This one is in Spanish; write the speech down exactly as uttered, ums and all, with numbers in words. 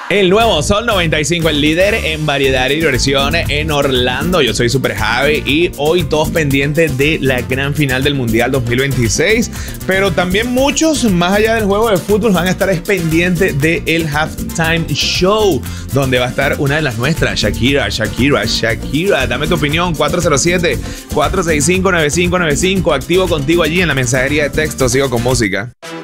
El nuevo Sol noventa y cinco, el líder en variedad y diversión en Orlando. Yo soy Super Javi y hoy todos pendientes de la gran final del Mundial dos mil veintiséis. Pero también muchos, más allá del juego de fútbol, van a estar pendientes del Halftime Show, donde va a estar una de las nuestras, Shakira, Shakira, Shakira. Dame tu opinión, cuatro cero siete, cuatro seis cinco, nueve cinco nueve cinco. Activo contigo allí en la mensajería de texto. Sigo con música.